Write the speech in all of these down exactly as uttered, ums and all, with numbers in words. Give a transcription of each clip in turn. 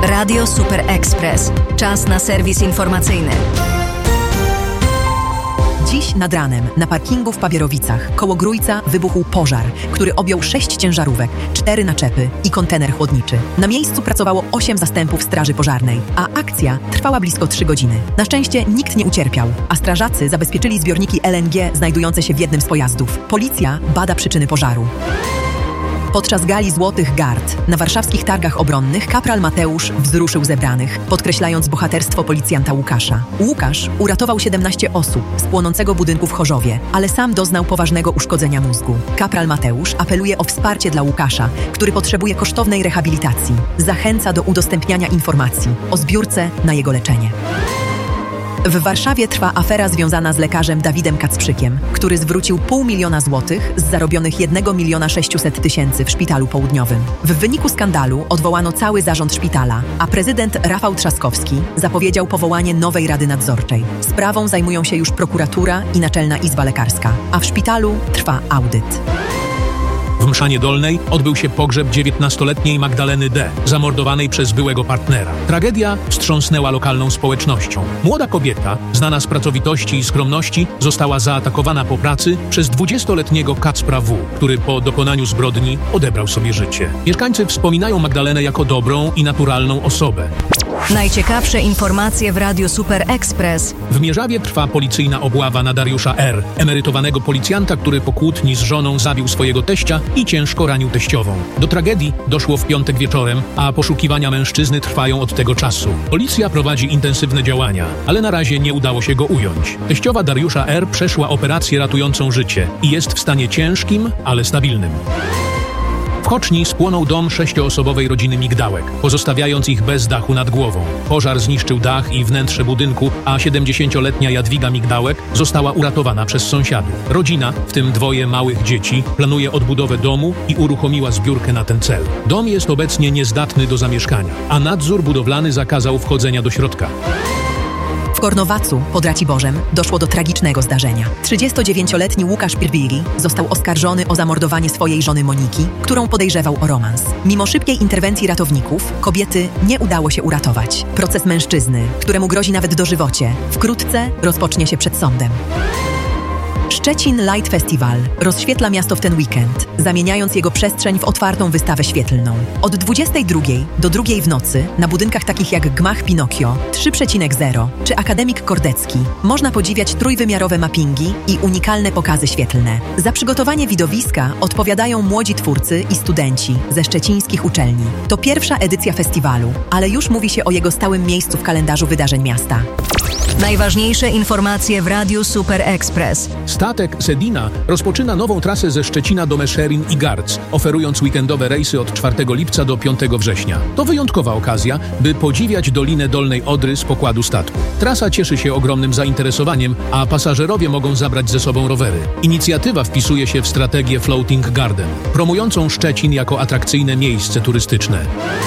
Radio Super Express. Czas na serwis informacyjny. Dziś nad ranem na parkingu w Papierowicach koło Grójca wybuchł pożar, który objął sześć ciężarówek, cztery naczepy i kontener chłodniczy. Na miejscu pracowało osiem zastępów straży pożarnej, a akcja trwała blisko trzy godziny. Na szczęście nikt nie ucierpiał, a strażacy zabezpieczyli zbiorniki L N G znajdujące się w jednym z pojazdów. Policja bada przyczyny pożaru. Podczas gali Złotych Gard na warszawskich targach obronnych kapral Mateusz wzruszył zebranych, podkreślając bohaterstwo policjanta Łukasza. Łukasz uratował siedemnaście osób z płonącego budynku w Chorzowie, ale sam doznał poważnego uszkodzenia mózgu. Kapral Mateusz apeluje o wsparcie dla Łukasza, który potrzebuje kosztownej rehabilitacji. Zachęca do udostępniania informacji o zbiórce na jego leczenie. W Warszawie trwa afera związana z lekarzem Dawidem Kacprzykiem, który zwrócił pół miliona złotych z zarobionych jednego miliona sześciuset tysięcy w szpitalu południowym. W wyniku skandalu odwołano cały zarząd szpitala, a prezydent Rafał Trzaskowski zapowiedział powołanie nowej rady nadzorczej. Sprawą zajmują się już prokuratura i Naczelna Izba Lekarska, a w szpitalu trwa audyt. W Mszanie Dolnej odbył się pogrzeb dziewiętnastoletniej Magdaleny D., zamordowanej przez byłego partnera. Tragedia wstrząsnęła lokalną społecznością. Młoda kobieta, znana z pracowitości i skromności, została zaatakowana po pracy przez dwudziestoletniego Kacpra W., który po dokonaniu zbrodni odebrał sobie życie. Mieszkańcy wspominają Magdalenę jako dobrą i naturalną osobę. Najciekawsze informacje w Radiu Super Express. W Mierzawie trwa policyjna obława na Dariusza R., emerytowanego policjanta, który po kłótni z żoną zabił swojego teścia i ciężko ranił teściową. Do tragedii doszło w piątek wieczorem, a poszukiwania mężczyzny trwają od tego czasu. Policja prowadzi intensywne działania, ale na razie nie udało się go ująć. Teściowa Dariusza R. przeszła operację ratującą życie i jest w stanie ciężkim, ale stabilnym. W Choczni spłonął dom sześcioosobowej rodziny Migdałek, pozostawiając ich bez dachu nad głową. Pożar zniszczył dach i wnętrze budynku, a siedemdziesięcioletnia Jadwiga Migdałek została uratowana przez sąsiadów. Rodzina, w tym dwoje małych dzieci, planuje odbudowę domu i uruchomiła zbiórkę na ten cel. Dom jest obecnie niezdatny do zamieszkania, a nadzór budowlany zakazał wchodzenia do środka. W Kornowacu pod Raciborzem doszło do tragicznego zdarzenia. trzydziestodziewięcioletni Łukasz Pirwili został oskarżony o zamordowanie swojej żony Moniki, którą podejrzewał o romans. Mimo szybkiej interwencji ratowników, kobiety nie udało się uratować. Proces mężczyzny, któremu grozi nawet dożywocie, wkrótce rozpocznie się przed sądem. Szczecin Light Festival rozświetla miasto w ten weekend, zamieniając jego przestrzeń w otwartą wystawę świetlną. Od dwudziestej drugiej do drugiej w nocy na budynkach takich jak Gmach Pinokio, trzy przecinek zero czy Akademik Kordecki można podziwiać trójwymiarowe mappingi i unikalne pokazy świetlne. Za przygotowanie widowiska odpowiadają młodzi twórcy i studenci ze szczecińskich uczelni. To pierwsza edycja festiwalu, ale już mówi się o jego stałym miejscu w kalendarzu wydarzeń miasta. Najważniejsze informacje w Radiu Super Express. Statek Sedina rozpoczyna nową trasę ze Szczecina do Meszherin i Garc, oferując weekendowe rejsy od czwartego lipca do piątego września. To wyjątkowa okazja, by podziwiać Dolinę Dolnej Odry z pokładu statku. Trasa cieszy się ogromnym zainteresowaniem, a pasażerowie mogą zabrać ze sobą rowery. Inicjatywa wpisuje się w strategię Floating Garden, promującą Szczecin jako atrakcyjne miejsce turystyczne.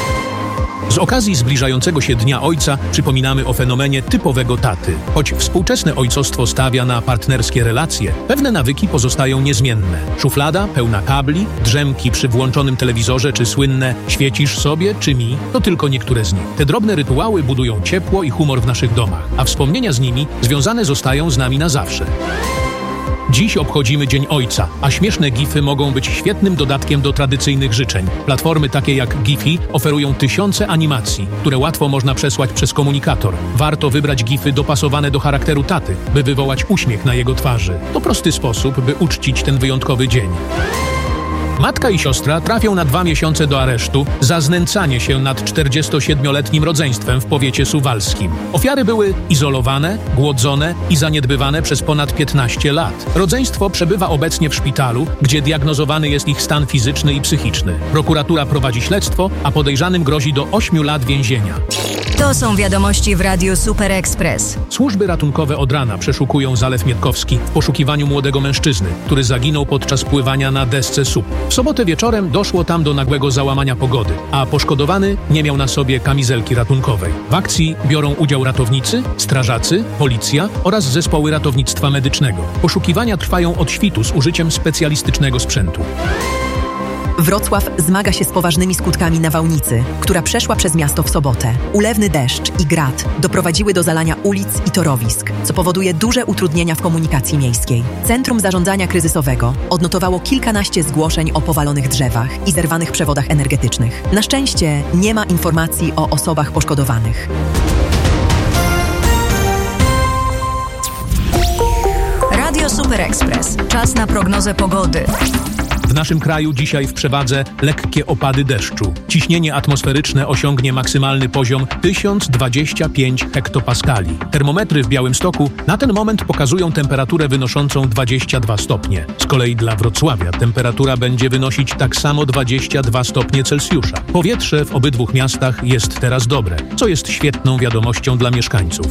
Z okazji zbliżającego się Dnia Ojca przypominamy o fenomenie typowego taty. Choć współczesne ojcostwo stawia na partnerskie relacje, pewne nawyki pozostają niezmienne. Szuflada pełna kabli, drzemki przy włączonym telewizorze czy słynne świecisz sobie czy mi, to tylko niektóre z nich. Te drobne rytuały budują ciepło i humor w naszych domach, a wspomnienia z nimi związane zostają z nami na zawsze. Dziś obchodzimy Dzień Ojca, a śmieszne gify mogą być świetnym dodatkiem do tradycyjnych życzeń. Platformy takie jak Giphy oferują tysiące animacji, które łatwo można przesłać przez komunikator. Warto wybrać gify dopasowane do charakteru taty, by wywołać uśmiech na jego twarzy. To prosty sposób, by uczcić ten wyjątkowy dzień. Matka i siostra trafią na dwa miesiące do aresztu za znęcanie się nad czterdziestosiedmioletnim rodzeństwem w powiecie suwalskim. Ofiary były izolowane, głodzone i zaniedbywane przez ponad piętnaście lat. Rodzeństwo przebywa obecnie w szpitalu, gdzie diagnozowany jest ich stan fizyczny i psychiczny. Prokuratura prowadzi śledztwo, a podejrzanym grozi do ośmiu lat więzienia. To są wiadomości w Radiu Super Express. Służby ratunkowe od rana przeszukują Zalew Mietkowski w poszukiwaniu młodego mężczyzny, który zaginął podczas pływania na desce S U P. W sobotę wieczorem doszło tam do nagłego załamania pogody, a poszkodowany nie miał na sobie kamizelki ratunkowej. W akcji biorą udział ratownicy, strażacy, policja oraz zespoły ratownictwa medycznego. Poszukiwania trwają od świtu z użyciem specjalistycznego sprzętu. Wrocław zmaga się z poważnymi skutkami nawałnicy, która przeszła przez miasto w sobotę. Ulewny deszcz i grad doprowadziły do zalania ulic i torowisk, co powoduje duże utrudnienia w komunikacji miejskiej. Centrum Zarządzania Kryzysowego odnotowało kilkanaście zgłoszeń o powalonych drzewach i zerwanych przewodach energetycznych. Na szczęście nie ma informacji o osobach poszkodowanych. Radio Super Express. Czas na prognozę pogody. W naszym kraju dzisiaj w przewadze lekkie opady deszczu. Ciśnienie atmosferyczne osiągnie maksymalny poziom tysiąc dwadzieścia pięć hektopaskali. Termometry w Białymstoku na ten moment pokazują temperaturę wynoszącą dwadzieścia dwa stopnie. Z kolei dla Wrocławia temperatura będzie wynosić tak samo dwadzieścia dwa stopnie Celsjusza. Powietrze w obydwu miastach jest teraz dobre, co jest świetną wiadomością dla mieszkańców.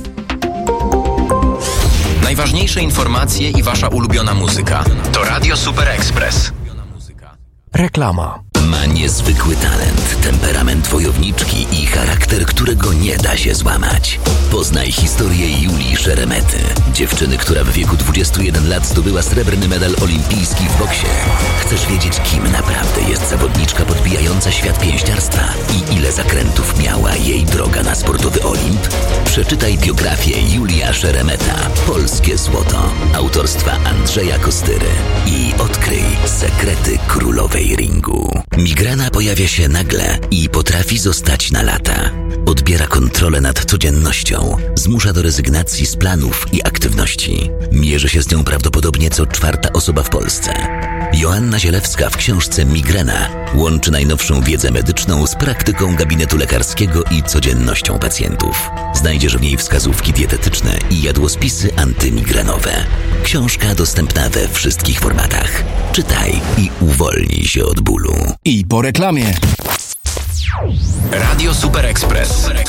Najważniejsze informacje i wasza ulubiona muzyka to Radio Super Express. Reklama. Ma niezwykły talent, temperament wojowniczki i charakter, którego nie da się złamać. Poznaj historię Julii Szeremety, dziewczyny, która w wieku dwudziestu jeden lat zdobyła srebrny medal olimpijski w boksie. Chcesz wiedzieć, kim naprawdę jest zawodniczka podbijająca świat pięściarstwa i ile zakrętów miała jej droga na sportowy Olimp? Przeczytaj biografię Julia Szeremeta, Polskie Złoto, autorstwa Andrzeja Kostyry i odkryj sekrety królowej ringu. Migrena pojawia się nagle i potrafi zostać na lata. Odbiera kontrolę nad codziennością, zmusza do rezygnacji z planów i aktywności. Mierzy się z nią prawdopodobnie co czwarta osoba w Polsce. Joanna Zielewska w książce Migrena łączy najnowszą wiedzę medyczną z praktyką gabinetu lekarskiego i codziennością pacjentów. Znajdziesz w niej wskazówki dietetyczne i jadłospisy antymigrenowe. Książka dostępna we wszystkich formatach. Czytaj i uwolnij się od bólu. I po reklamie. Radio Super Express.